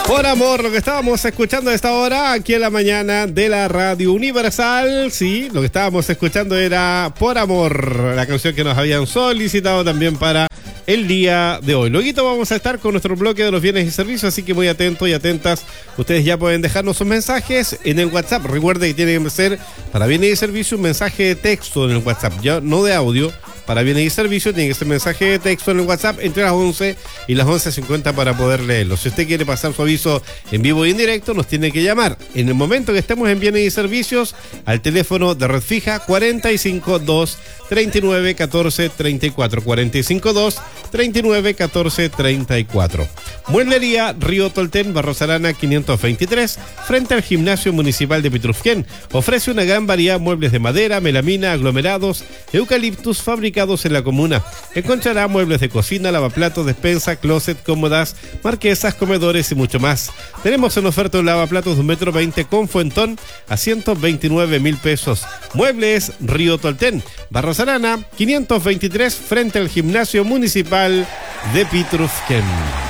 Por amor, lo que estábamos escuchando a esta hora aquí en la mañana de la Radio Universal. Sí, lo que estábamos escuchando era Por Amor, la canción que nos habían solicitado también para el día de hoy. Luego vamos a estar con nuestro bloque de los bienes y servicios, así que muy atentos y atentas. Ustedes ya pueden dejarnos sus mensajes en el WhatsApp. Recuerde que tiene que ser para bienes y servicios un mensaje de texto en el WhatsApp, ya no de audio. Para bienes y servicios tiene que ser mensaje de texto en el WhatsApp entre las 11 y las 11:50 para poder leerlo. Si usted quiere pasar su aviso en vivo y en directo, nos tiene que llamar en el momento que estemos en bienes y servicios al teléfono de red fija 452 39 14 34 452 39 14 34. Mueblería Río Tolten, Barros Arana 523, frente al Gimnasio Municipal de Pitrufquén. Ofrece una gran variedad de muebles de madera, melamina, aglomerados, eucaliptus fabricados en la comuna. Encontrará muebles de cocina, lavaplatos, despensa, closet, cómodas, marquesas, comedores y mucho más. Tenemos en oferta un lavaplatos de 1,20 m con fuentón a 129.000 pesos. Muebles Río Tolten, Barros Arana 523, frente al Gimnasio Municipal de Pitrufquén.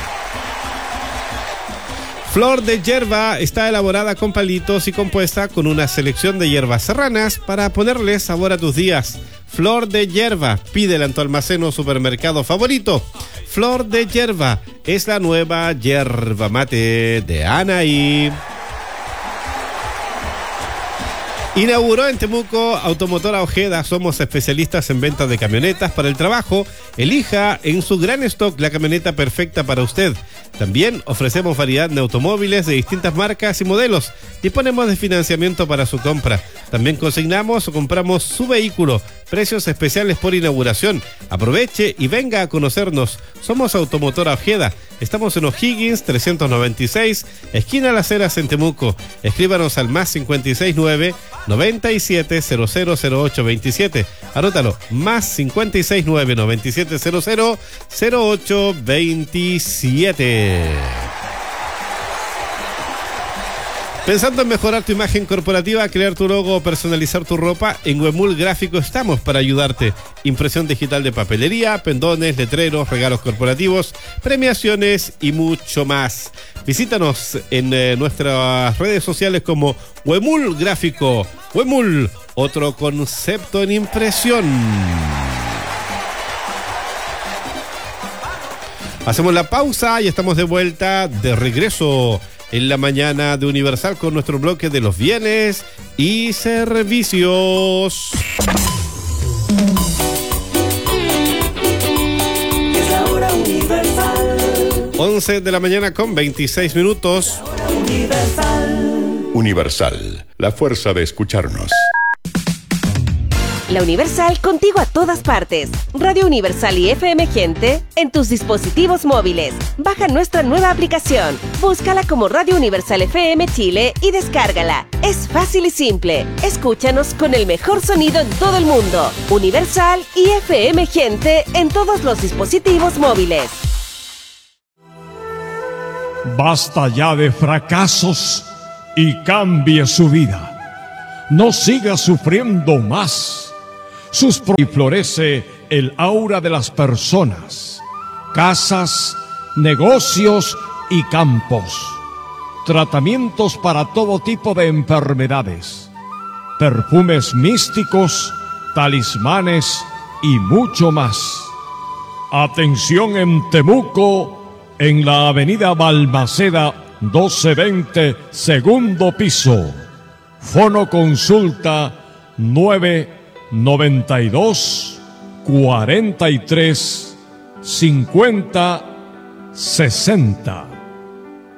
Flor de Hierba está elaborada con palitos y compuesta con una selección de hierbas serranas para ponerle sabor a tus días. Flor de Hierba, pídela en tu almacén o supermercado favorito. Flor de Hierba es la nueva yerba mate de Anaí. Inauguró en Temuco Automotora Ojeda. Somos especialistas en ventas de camionetas para el trabajo. Elija en su gran stock la camioneta perfecta para usted. También ofrecemos variedad de automóviles de distintas marcas y modelos. Disponemos de financiamiento para su compra. También consignamos o compramos su vehículo. Precios especiales por inauguración. Aproveche y venga a conocernos. Somos Automotora Ojeda. Estamos en O'Higgins 396, esquina Las Heras en Temuco. Escríbanos al más 569 97000827. Anótalo, más 569 97000827. Pensando en mejorar tu imagen corporativa, crear tu logo o personalizar tu ropa, en Huemul Gráfico estamos para ayudarte. Impresión digital de papelería, pendones, letreros, regalos corporativos, premiaciones y mucho más. Visítanos en nuestras redes sociales como Huemul Gráfico. Huemul, otro concepto en impresión. Hacemos la pausa y estamos de vuelta, de regreso en la mañana de Universal con nuestro bloque de los bienes y servicios. Es la hora Universal. 11 de la mañana con 26 minutos. Universal, la fuerza de escucharnos. La Universal contigo a todas partes. Radio Universal y FM Gente en tus dispositivos móviles. Baja nuestra nueva aplicación. Búscala como Radio Universal FM Chile y descárgala. Es fácil y simple. Escúchanos con el mejor sonido en todo el mundo. Universal y FM Gente en todos los dispositivos móviles. Basta ya de fracasos y cambie su vida. No siga sufriendo más. Y florece el aura de las personas, casas, negocios y campos. Tratamientos para todo tipo de enfermedades, perfumes místicos, talismanes y mucho más. Atención en Temuco, en la avenida Balmaceda 1220, segundo piso. Fono consulta 992 43 50 60.